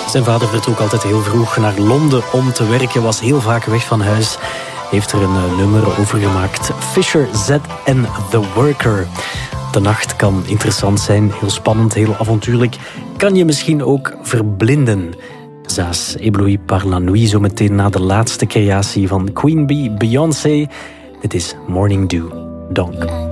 Zijn vader vertrok altijd heel vroeg naar Londen om te werken, was heel vaak weg van huis. Heeft er een nummer over gemaakt. Fisher Z en The Worker. De nacht kan interessant zijn, heel spannend, heel avontuurlijk. Kan je misschien ook verblinden. Zaas ébloui par la nuit, zo meteen na de laatste creatie van Queen Bee, Beyoncé. Dit is Morning Dew, Donk.